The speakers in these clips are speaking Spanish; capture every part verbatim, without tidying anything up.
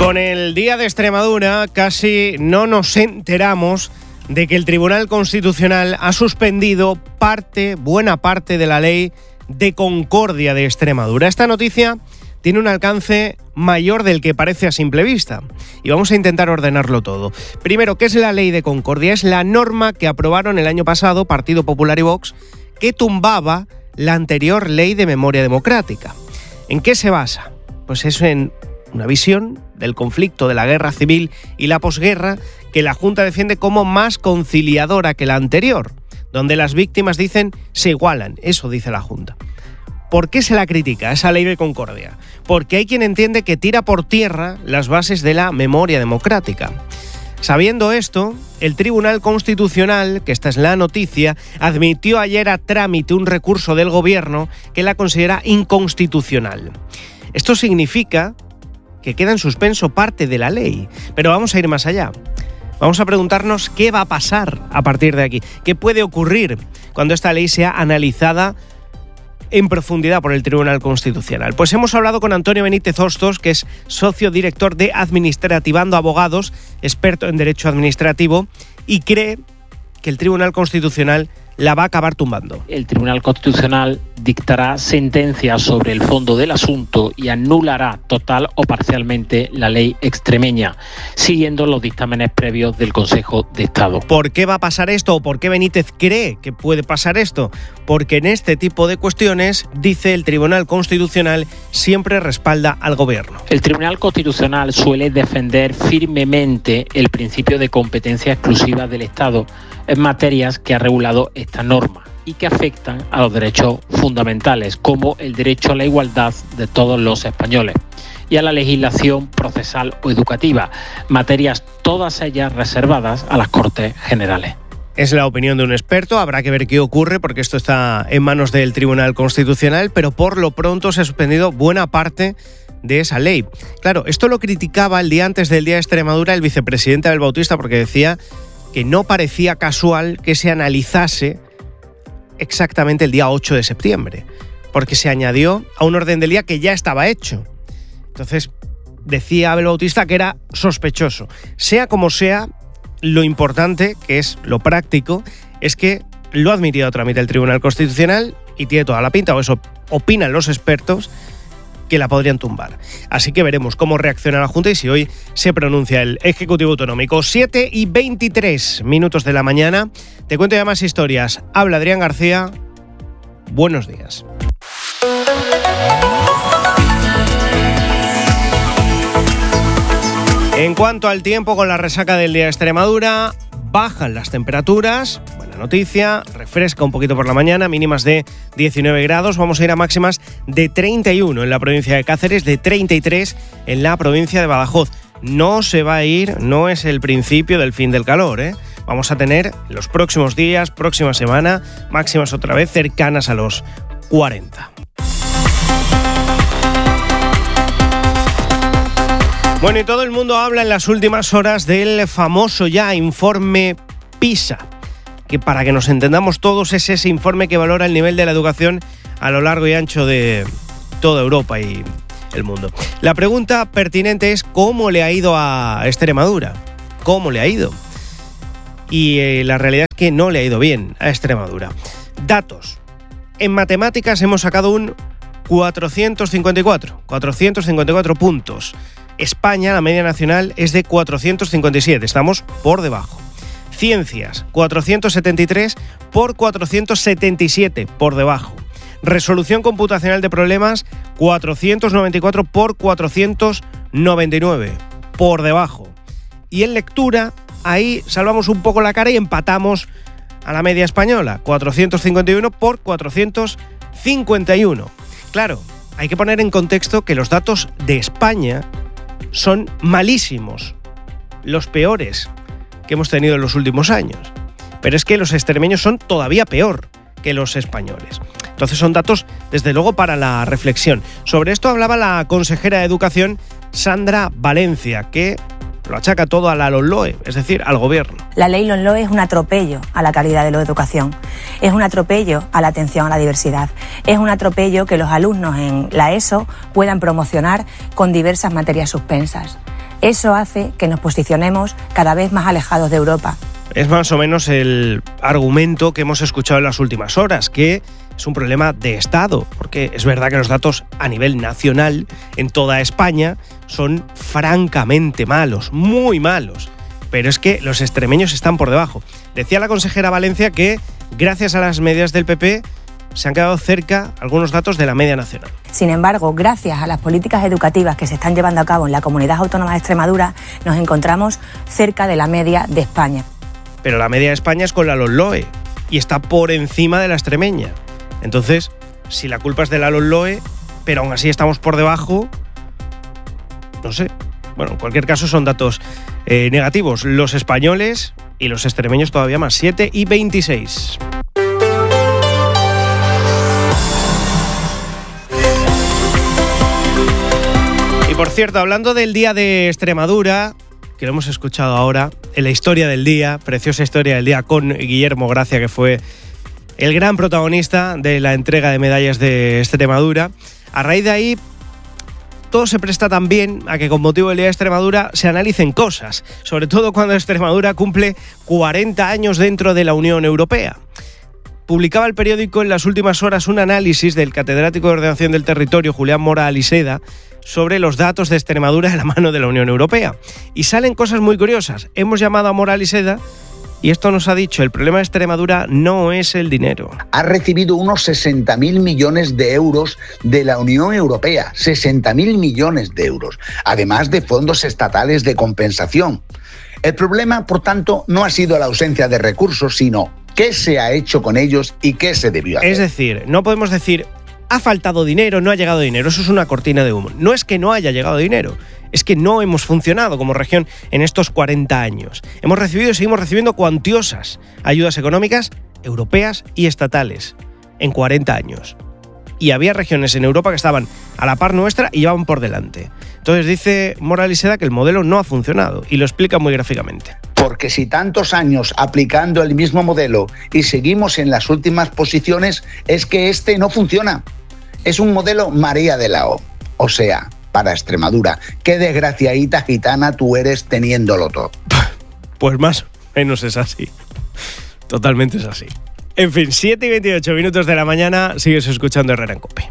Con el Día de Extremadura casi no nos enteramos de que el Tribunal Constitucional ha suspendido parte, buena parte de la ley de concordia de Extremadura. Esta noticia tiene un alcance mayor del que parece a simple vista y vamos a intentar ordenarlo todo. Primero, ¿qué es la ley de concordia? Es la norma que aprobaron el año pasado Partido Popular y Vox que tumbaba la anterior ley de memoria democrática. ¿En qué se basa? Pues eso, en una visión del conflicto, de la guerra civil y la posguerra que la Junta defiende como más conciliadora que la anterior, donde las víctimas dicen se igualan, eso dice la Junta. ¿Por qué se la critica esa ley de concordia? Porque hay quien entiende que tira por tierra las bases de la memoria democrática. Sabiendo esto, el Tribunal Constitucional, que esta es la noticia, admitió ayer a trámite un recurso del Gobierno que la considera inconstitucional. Esto significa que queda en suspenso parte de la ley, pero vamos a ir más allá. Vamos a preguntarnos qué va a pasar a partir de aquí, qué puede ocurrir cuando esta ley sea analizada en profundidad por el Tribunal Constitucional. Pues hemos hablado con Antonio Benítez Hostos, que es socio director de Administrativando Abogados, experto en Derecho Administrativo, y cree que el Tribunal Constitucional la va a acabar tumbando. El Tribunal Constitucional dictará sentencia sobre el fondo del asunto y anulará total o parcialmente la ley extremeña, siguiendo los dictámenes previos del Consejo de Estado. ¿Por qué va a pasar esto o por qué Benítez cree que puede pasar esto? Porque en este tipo de cuestiones, dice el Tribunal Constitucional, siempre respalda al Gobierno. El Tribunal Constitucional suele defender firmemente el principio de competencia exclusiva del Estado en materias que ha regulado esta norma y que afectan a los derechos fundamentales, como el derecho a la igualdad de todos los españoles y a la legislación procesal o educativa, materias todas ellas reservadas a las Cortes Generales. Es la opinión de un experto, habrá que ver qué ocurre porque esto está en manos del Tribunal Constitucional, pero por lo pronto se ha suspendido buena parte de esa ley. Claro, esto lo criticaba el día antes del Día de Extremadura el vicepresidente Abel Bautista porque decía que no parecía casual que se analizase exactamente el día ocho de septiembre, porque se añadió a un orden del día que ya estaba hecho. Entonces, decía Abel Bautista que era sospechoso. Sea como sea, lo importante, que es lo práctico, es que lo ha admitido a trámite el Tribunal Constitucional y tiene toda la pinta, o eso opinan los expertos, que la podrían tumbar. Así que veremos cómo reacciona la Junta y si hoy se pronuncia el Ejecutivo Autonómico. siete y veintitrés minutos de la mañana. Te cuento ya más historias. Habla Adrián García. Buenos días. En cuanto al tiempo, con la resaca del Día de Extremadura, bajan las temperaturas. Buena noticia, refresca un poquito por la mañana, mínimas de diecinueve grados. Vamos a ir a máximas de treinta y uno en la provincia de Cáceres, de treinta y tres en la provincia de Badajoz. No se va a ir, no es el principio del fin del calor, ¿eh? Vamos a tener los próximos días, próxima semana, máximas otra vez cercanas a los cuarenta. Bueno, y todo el mundo habla en las últimas horas del famoso ya informe PISA, que para que nos entendamos todos es ese informe que valora el nivel de la educación a lo largo y ancho de toda Europa y el mundo. La pregunta pertinente es ¿cómo le ha ido a Extremadura? ¿Cómo le ha ido? Y eh, la realidad es que no le ha ido bien a Extremadura. Datos. En matemáticas hemos sacado un cuatrocientos cincuenta y cuatro, cuatrocientos cincuenta y cuatro puntos. España, la media nacional, es de cuatrocientos cincuenta y siete, estamos por debajo. Ciencias, cuatrocientos setenta y tres por cuatrocientos setenta y siete, por debajo. Resolución computacional de problemas, cuatrocientos noventa y cuatro por cuatrocientos noventa y nueve, por debajo. Y en lectura, ahí salvamos un poco la cara y empatamos a la media española, cuatrocientos cincuenta y uno por cuatrocientos cincuenta y uno. Claro, hay que poner en contexto que los datos de España son malísimos, los peores que hemos tenido en los últimos años. Pero es que los extremeños son todavía peor que los españoles. Entonces son datos, desde luego, para la reflexión. Sobre esto hablaba la consejera de Educación, Sandra Valencia, que lo achaca todo a la LOMLOE, es decir, al Gobierno. La ley LOMLOE es un atropello a la calidad de la educación, es un atropello a la atención a la diversidad, es un atropello que los alumnos en la ESO puedan promocionar con diversas materias suspensas. Eso hace que nos posicionemos cada vez más alejados de Europa. Es más o menos el argumento que hemos escuchado en las últimas horas, que es un problema de Estado, porque es verdad que los datos a nivel nacional en toda España son francamente malos, muy malos, pero es que los extremeños están por debajo. Decía la consejera Valencia que gracias a las medidas del P P se han quedado cerca algunos datos de la media nacional. Sin embargo, gracias a las políticas educativas que se están llevando a cabo en la Comunidad Autónoma de Extremadura, nos encontramos cerca de la media de España. Pero la media de España es con la LOMLOE y está por encima de la extremeña. Entonces, si la culpa es de la LOMLOE, pero aún así estamos por debajo, no sé. Bueno, en cualquier caso son datos eh, negativos. Los españoles y los extremeños todavía más, siete y veintiséis. Y por cierto, hablando del Día de Extremadura, que lo hemos escuchado ahora, en la historia del día, preciosa historia del día con Guillermo Gracia, que fue el gran protagonista de la entrega de medallas de Extremadura. A raíz de ahí, todo se presta también a que con motivo del Día de Extremadura se analicen cosas, sobre todo cuando Extremadura cumple cuarenta años dentro de la Unión Europea. Publicaba el periódico en las últimas horas un análisis del catedrático de Ordenación del Territorio, Julián Mora Aliseda, sobre los datos de Extremadura de la mano de la Unión Europea. Y salen cosas muy curiosas. Hemos llamado a Mora Aliseda y esto nos ha dicho: el problema de Extremadura no es el dinero. Ha recibido unos sesenta mil millones de euros de la Unión Europea, sesenta mil millones de euros, además de fondos estatales de compensación. El problema, por tanto, no ha sido la ausencia de recursos, sino qué se ha hecho con ellos y qué se debió hacer. Es decir, no podemos decir ha faltado dinero, no ha llegado dinero, eso es una cortina de humo. No es que no haya llegado dinero, es que no hemos funcionado como región en estos cuarenta años. Hemos recibido y seguimos recibiendo cuantiosas ayudas económicas europeas y estatales en cuarenta años. Y había regiones en Europa que estaban a la par nuestra y iban por delante. Entonces dice Mora Aliseda que el modelo no ha funcionado y lo explica muy gráficamente. Porque si tantos años aplicando el mismo modelo y seguimos en las últimas posiciones, es que este no funciona. Es un modelo María de la O, o sea, para Extremadura. Qué desgraciadita gitana tú eres teniéndolo todo. Pues más o menos es así. Totalmente es así. En fin, siete y veintiocho minutos de la mañana, sigues escuchando Herrera en COPE.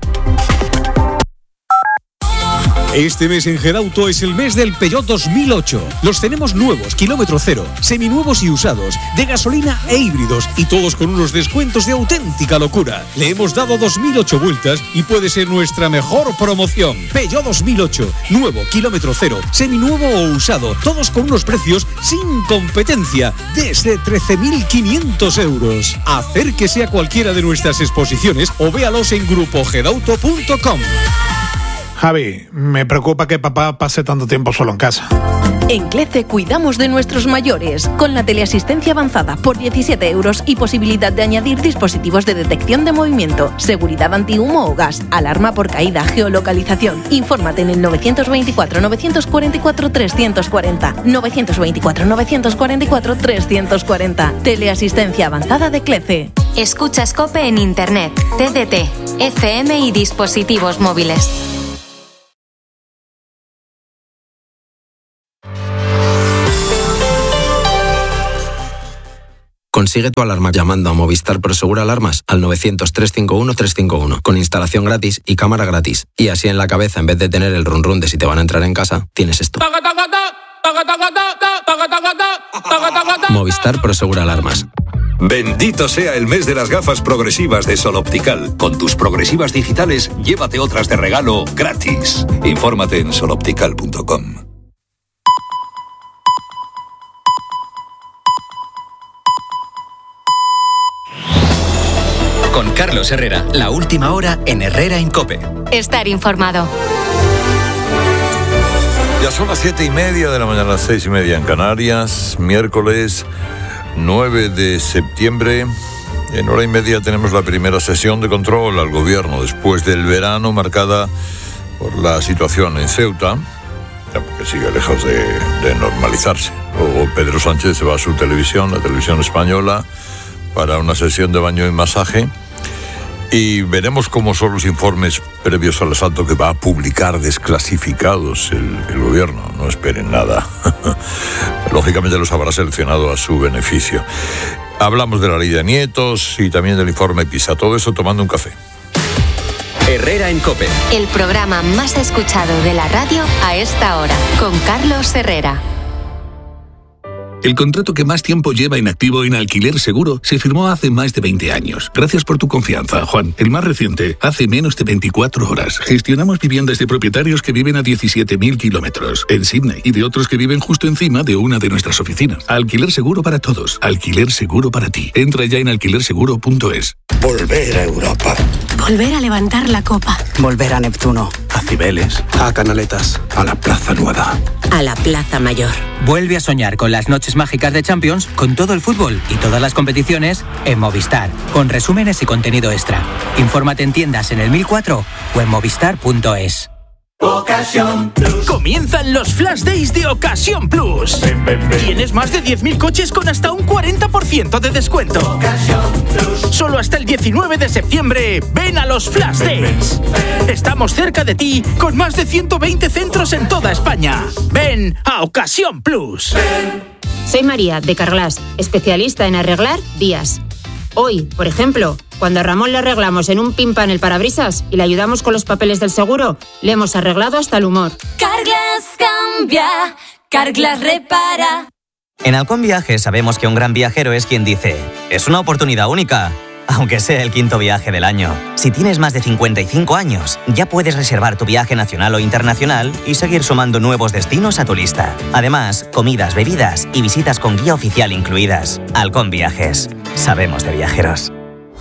Este mes en Gedauto es el mes del Peugeot dos mil ocho. Los tenemos nuevos, kilómetro cero, seminuevos y usados, de gasolina e híbridos, y todos con unos descuentos de auténtica locura. Le hemos dado dos mil ocho vueltas y puede ser nuestra mejor promoción. Peugeot dos mil ocho, nuevo, kilómetro cero, seminuevo o usado, todos con unos precios sin competencia, desde trece mil quinientos euros. Acérquese a cualquiera de nuestras exposiciones o véalos en grupo gedauto punto com. Javi, me preocupa que papá pase tanto tiempo solo en casa. En CLECE cuidamos de nuestros mayores, con la teleasistencia avanzada por diecisiete euros y posibilidad de añadir dispositivos de detección de movimiento, seguridad antihumo o gas, alarma por caída, geolocalización. Infórmate en el novecientos veinticuatro, novecientos cuarenta y cuatro, trescientos cuarenta, novecientos veinticuatro, novecientos cuarenta y cuatro, trescientos cuarenta. Teleasistencia avanzada de CLECE. Escuchas COPE en Internet, T D T, F M y dispositivos móviles. Consigue tu alarma llamando a Movistar Prosegur Alarmas al novecientos, trescientos cincuenta y uno, trescientos cincuenta y uno, con instalación gratis y cámara gratis. Y así en la cabeza, en vez de tener el run run de si te van a entrar en casa, tienes esto. Movistar Prosegur Alarmas. Bendito sea el mes de las gafas progresivas de Sol Optical. Con tus progresivas digitales, llévate otras de regalo gratis. Infórmate en sol optical punto com. Con Carlos Herrera, la última hora en Herrera en COPE. Estar informado. Ya son las siete y media de la mañana, las seis y media en Canarias, miércoles nueve de septiembre. En hora y media tenemos la primera sesión de control al gobierno después del verano, marcada por la situación en Ceuta, porque sigue lejos de, de normalizarse. Luego Pedro Sánchez se va a su televisión, la televisión española, para una sesión de baño y masaje. Y veremos cómo son los informes previos al asalto que va a publicar desclasificados el, el gobierno. No esperen nada. Lógicamente los habrá seleccionado a su beneficio. Hablamos de la ley de nietos y también del informe PISA. Todo eso tomando un café. Herrera en COPE. El programa más escuchado de la radio a esta hora, con Carlos Herrera. El contrato que más tiempo lleva inactivo en Alquiler Seguro se firmó hace más de veinte años. Gracias por tu confianza, Juan. El más reciente, hace menos de veinticuatro horas. Gestionamos viviendas de propietarios que viven a diecisiete mil kilómetros en Sydney y de otros que viven justo encima de una de nuestras oficinas. Alquiler Seguro para todos. Alquiler Seguro para ti. Entra ya en alquiler seguro punto es. Volver a Europa. Volver a levantar la copa. Volver a Neptuno. A Cibeles. A Canaletas. A la Plaza Nueva. A la Plaza Mayor. Vuelve a soñar con las noches mágicas de Champions, con todo el fútbol y todas las competiciones en Movistar, con resúmenes y contenido extra. Infórmate en tiendas en el mil cuatro o en movistar punto es. Ocasión Plus. Comienzan los Flash Days de Ocasión Plus. Ven, ven, ven. Tienes más de diez mil coches con hasta un cuarenta por ciento de descuento. Ocasión Plus. Solo hasta el diecinueve de septiembre. Ven a los Flash ven, Days. Ven, ven. Estamos cerca de ti con más de ciento veinte centros en toda España. Ven a Ocasión Plus. Ven. Soy María, de Carglass, especialista en arreglar vías. Hoy, por ejemplo, cuando a Ramón le arreglamos en un pimpa en el parabrisas y le ayudamos con los papeles del seguro, le hemos arreglado hasta el humor. Carglass cambia, Carglass repara. En Halcón Viajes sabemos que un gran viajero es quien dice, es una oportunidad única, aunque sea el quinto viaje del año. Si tienes más de cincuenta y cinco años, ya puedes reservar tu viaje nacional o internacional y seguir sumando nuevos destinos a tu lista. Además, comidas, bebidas y visitas con guía oficial incluidas. Halcón Viajes. Sabemos de viajeros.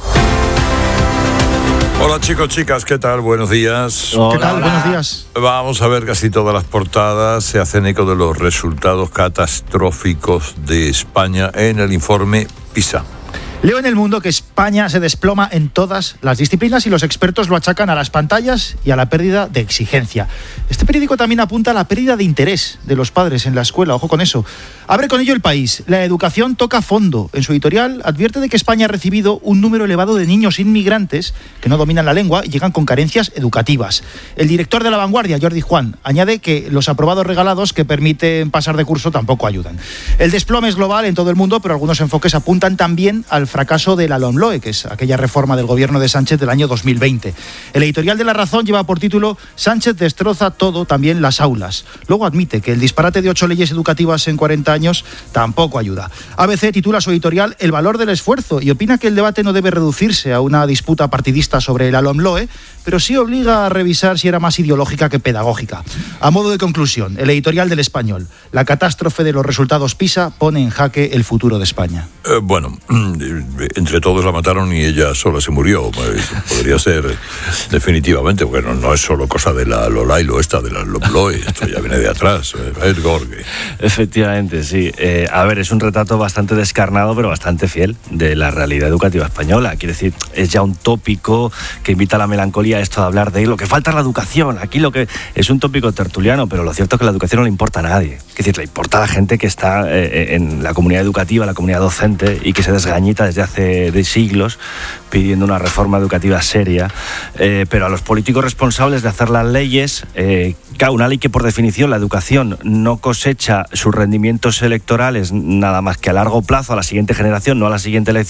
Hola chicos, chicas, ¿qué tal? Buenos días. Hola, ¿qué tal? Hola. Buenos días. Vamos a ver, casi todas las portadas se hacen eco de los resultados catastróficos de España en el informe PISA. Leo en El Mundo que España se desploma en todas las disciplinas y los expertos lo achacan a las pantallas y a la pérdida de exigencia. Este periódico también apunta a la pérdida de interés de los padres en la escuela, ojo con eso. Abre con ello El País. La educación toca fondo. En su editorial advierte de que España ha recibido un número elevado de niños inmigrantes que no dominan la lengua y llegan con carencias educativas. El director de La Vanguardia, Jordi Juan, añade que los aprobados regalados que permiten pasar de curso tampoco ayudan. El desplome es global en todo el mundo, pero algunos enfoques apuntan también al fracaso de la LOMLOE, que es aquella reforma del gobierno de Sánchez del año dos mil veinte. El editorial de La Razón lleva por título Sánchez destroza todo, también las aulas. Luego admite que el disparate de ocho leyes educativas en cuarenta años tampoco ayuda. A B C titula su editorial El valor del esfuerzo y opina que el debate no debe reducirse a una disputa partidista sobre la LOMLOE, pero sí obliga a revisar si era más ideológica que pedagógica. A modo de conclusión, el editorial del Español, la catástrofe de los resultados PISA pone en jaque el futuro de España. Eh, bueno, entre todos la mataron y ella sola se murió. Podría ser definitivamente, bueno, no es solo cosa de la Lolailo esta, de la LOMLOE, esto ya viene de atrás. Es Gorge. Efectivamente, sí. Eh, a ver, es un retrato bastante descarnado, pero bastante fiel de la realidad educativa española. Quiere decir, es ya un tópico que invita a la melancolía esto de hablar de lo que falta es la educación. Aquí lo que es un tópico tertuliano, pero lo cierto es que la educación no le importa a nadie. Es decir, le importa a la gente que está eh, en la comunidad educativa, la comunidad docente y que se desgañita desde hace de siglos pidiendo una reforma educativa seria, eh, pero a los políticos responsables de hacer las leyes, eh, claro, una ley que por definición la educación no cosecha sus rendimientos electorales nada más que a largo plazo, a la siguiente generación, no a la siguiente elección.